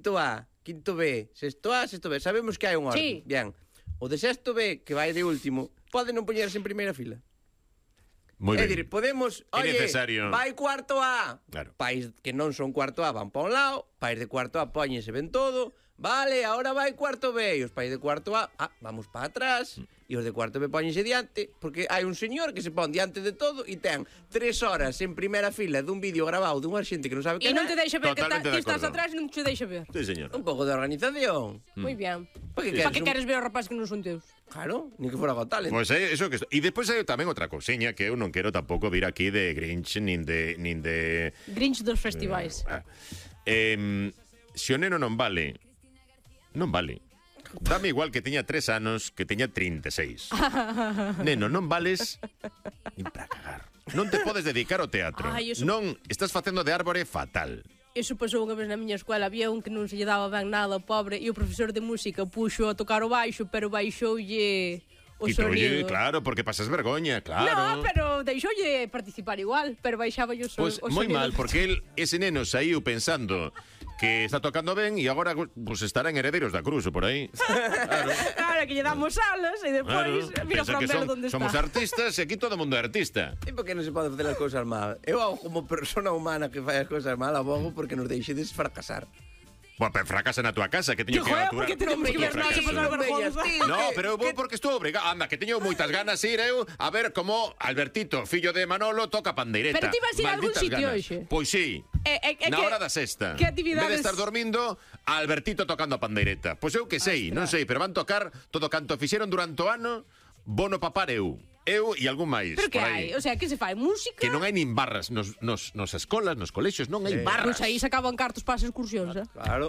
quinto A, quinto B, sexto A, sexto B. Sabemos que hai un orden. Sí. Bien. O de sexto B, que vai de último, pode non poñerse en primeira fila. Moi É ben. dicir, podemos... É Oye, necesario. vai cuarto A. Claro. Pais que non son cuarto A van pa un lado, pais de cuarto A póñense ben todo. Vale, ahora vai cuarto B. E os pais de cuarto A, vamos para atrás. E os de cuarto B póñense diante. Porque hai un señor que se pon diante de todo e ten 3 horas en primeira fila dun vídeo grabado dunha xente que non sabe E que non te deixa ver que Totalmente de ti estás acordo. atrás e non te deixa ver. Sí, señor. Un pouco de organización. Moi ben. Pa que Pa que queres queres ver os rapazes que non son teus? Claro, ni que fora Got Talent. Pois é, eso que... E despois hai tamén outra cousiña que eu non quero tampouco vir aquí de Grinch nin de... Grinch dos festivais. Se o neno non vale, non vale. Dame igual que teña 3 anos que teña 36. Neno, non vales nin para cagar. Non te podes dedicar ao teatro. Ai, eso- Non, estás facendo de árbore fatal. Iso pasou unha vez na miña escola. Había un que non se lle daba ben nada, pobre, e o profesor de música puxo a tocar o baixo, pero baixoulle o Quitoulle, sonido. claro, porque pasas vergoña, claro. No, pero deixoulle participar igual, pero baixaba o Pois o moi sonido. mal, porque ese neno saiu pensando que está tocando ben e agora pues, estará en Herederos da Cruz ou por aí. Claro. Claro, que lle damos alas e depois mira Pensa Fran que Velo onde somos está. artistas e aquí todo o mundo é artista. E por que non se pode facer as cousas mal? Eu, como persona humana que fai as cousas mal, abogo porque nos deixedes fracasar. Bueno, pero fracasa na túa casa, que teño que Joder, aturar. porque tenemos que ver nada, se pasar vergonza. No, pero eu vou porque estou obrigado. Anda, que teño moitas ganas de ir eu a ver como Albertito, fillo de Manolo, toca pandeireta. Pero ti vas ir a algún Malditas sitio ganas. hoxe? Pois sí. Na hora da sexta. que En vez actividades- de estar dormindo, a Albertito tocando a pandeireta. Pois eu que sei, non sei, pero van tocar todo canto fixeron durante o ano, bono papar eu. Eu e algún máis. Pero que por aí. hai? O sea, que se fai? Música? Que non hai nin barras nos escolas, nos colexios, non hai barras. Pois aí sacaban cartos para as excursións, eh? Claro.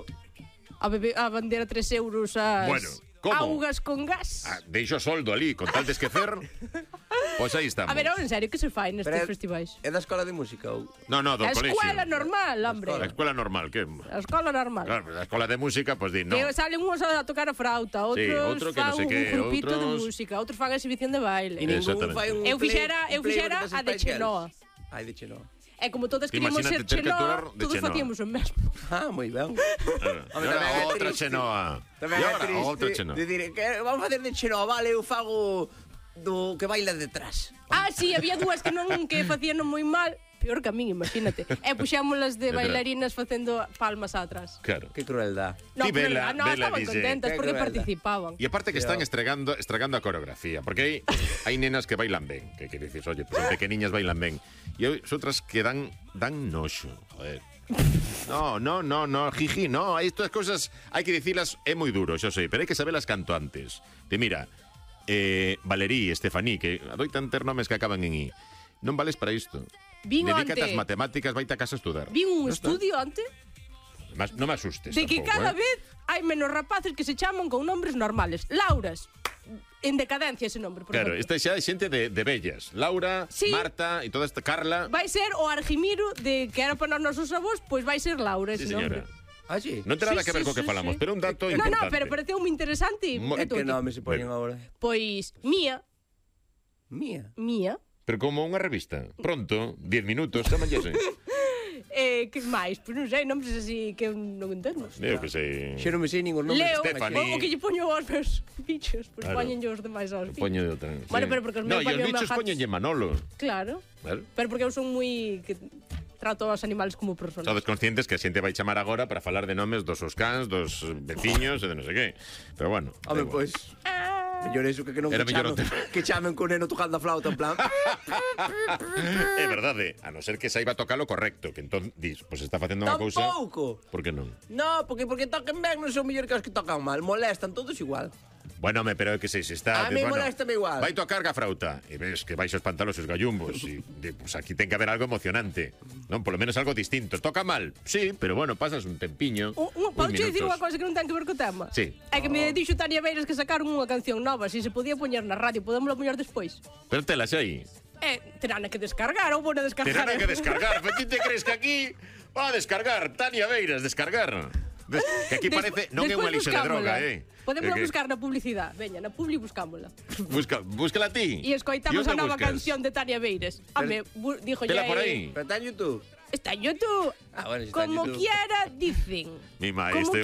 A vender a 3 euros as Bueno, como? augas con gas. Deixo soldo ali, con tal de esquecer. Pois aí estamos. A ver, ahora, en serio, que se fai nestes Pero festivais? É da escola de música ou... No, do A colexio. escuela normal, hombre. A escuela normal, que... A escola normal. Claro, a escola de música, pois di, no. Que salen uns a tocar a frauta, outros outro que non fan sei que, un grupito de outros- música, outros fan exhibición de baile. E ningún Exactamente. fai un Eu fixera play a with de Spice Chenoa. Girls. Ai, de Chenoa. E como todas queríamos ser Imagínate ter que aturar Chenoa, de todos Chenoa. facíamos o mesmo. Ah, moi ben. Claro. Home, E ahora tamén é outra triste. Chenoa. Tamén E é ahora outra triste Chenoa. Dicir, que vamos facer de Chenoa, vale, eu fago do que baila detrás. Ah, sí, había dúas que non que facían moi mal, peor que a min, imagínate. E puxémolas de Verdad. bailarinas facendo palmas atrás. Claro. Que crueldad. No, Ti, pero Bela, no, Bela estaban dice- contentas Qué porque crueldad. participaban. E aparte que están estragando a coreografía, porque hai nenas que bailan ben, que dices, oye, pues son pequeniñas bailan ben, e hai outras que dan noxo, joder. No, jiji, no, estas cosas hai que dicilas, é moi duro, xa sei, pero hai que sabelas canto antes. De mira, Valerí, Estefaní, que adoitan ter nomes que acaban en I, non vales para isto. Vin Dedícate onte. ás matemáticas, vaite a casa a estudar. Vi un Ya está. estudio antes Non me asustes de que tampouco, cada vez hai menos rapaces que se chaman con nombres normales. Lauras. En decadencia ese nombre, por Claro, exemplo. esta xa é xente de bellas. Laura, Sí. Marta e toda esta Carla. Vai ser o Argimiro de que era para nós nosos avós, pois vai ser Laura Sí, ese señora. nombre. Ah, sí? Non ten nada Sí, que ver sí, co que sí, falamos, sí. pero un dato No, importante. no, pero pareceu moi interesante. Mo- É que nome se poñen agora? Pois Mía, Mía. Pero como unha revista. Pronto, 10 minutos, chamallese. que máis? Pois non sei, nomes así que eu non entendo. Eu que sei. Xe non me sei ningún nome. Leo, Stephanie. o que lle poño aos meus bichos, pois Claro. poñen os demais aos bichos. Poño de outra. Bueno, sí. pero porque os No, meus e os poñen bichos gatos. poñenlle Manolo. Claro. Claro. Pero porque eu son moi que trato aos animales como personas. Sodes conscientes que a xente vai chamar agora para falar de nomes dos seus cans, dos veciños e de non sei que. Pero bueno. da Home, igual. pois... Mellor eso que non Era que mellor chamen, o tema. que chamen con neno tocando a flauta en plan... É verdade, a non ser que saiba tocar lo correcto, que entón dis, pois está facendo unha cousa. Tampouco. Por que non? No, porque toquen ben non son mellor que os que tocan mal. Molestan todos igual. Bueno, pero é que se está... A mí moléstame igual. Vai tocar ga frauta e ves que vais os pantalos os gallumbos e pues aquí ten que haber algo emocionante, non? Por lo menos algo distinto. Toca mal, sí, pero bueno, pasas un tempiño. Podo dicir unha cousa que non ten que ver co tema? Sí. É que me dixo Tania Beiras que sacaron unha canción nova, se podía poñer na radio, podémoslo poñer despois. Pero telas aí. Terán que descargar ou vou a descargar. Terán que descargar. Pero ti te crees que aquí va a descargar? Tania Beiras, descargar. Que aquí parece... Non é unha lixo de droga, Podemos É que- buscar na publicidade. Veña, na publi buscámola. Búscala ti. E escoitamos E a onde nova buscas? canción de Tania Beiras. Home, dijo Tela ya por aí. Pero está en YouTube. Está en YouTube. Ah, bueno, si está en Como YouTube. quiera, dicen. Mi Como maestro.